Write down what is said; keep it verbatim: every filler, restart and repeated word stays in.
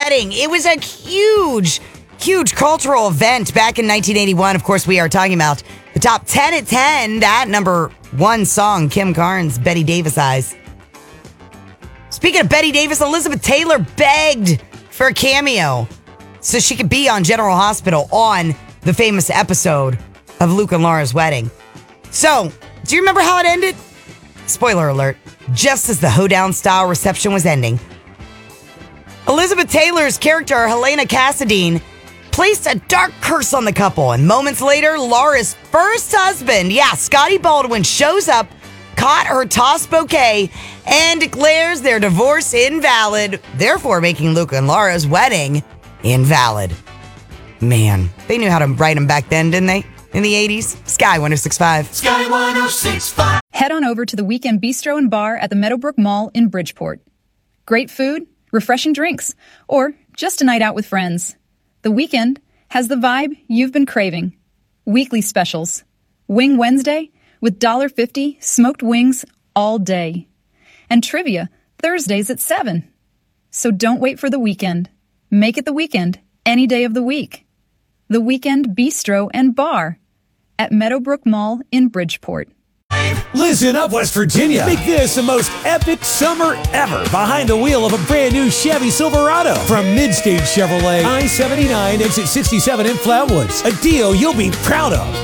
wedding. It was a huge, huge cultural event back in nineteen eighty-one. Of course, we are talking about the top ten at ten. That number one song, Kim Carnes, Betty Davis Eyes. Speaking of Betty Davis, Elizabeth Taylor begged for a cameo so she could be on General Hospital on the famous episode of Luke and Laura's wedding. So, do you remember how it ended? Spoiler alert. Just as the hoedown-style reception was ending, Elizabeth Taylor's character, Helena Cassadine, placed a dark curse on the couple, and moments later, Laura's first husband, yeah, Scotty Baldwin, shows up, caught her tossed bouquet, and declares their divorce invalid, therefore making Luke and Laura's wedding invalid. Man, they knew how to write them back then, didn't they? In the eighties? Sky one oh six point five. Sky one oh six point five. Head on over to the Weekend Bistro and Bar at the Meadowbrook Mall in Bridgeport. Great food, refreshing drinks, or just a night out with friends. The Weekend has the vibe you've been craving. Weekly specials. Wing Wednesday with one dollar fifty smoked wings all day. And trivia Thursdays at seven. So don't wait for the weekend. Make it the weekend any day of the week. The Weekend Bistro and Bar at Meadowbrook Mall in Bridgeport. Listen up, West Virginia. Make this the most epic summer ever behind the wheel of a brand new Chevy Silverado from Midstage Chevrolet, I seventy-nine, exit sixty-seven in Flatwoods. A deal you'll be proud of.